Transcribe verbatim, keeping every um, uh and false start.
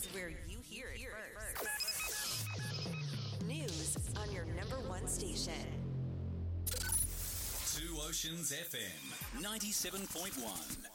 where you hear it first. News on your number one station. Two Oceans F M, ninety-seven point one.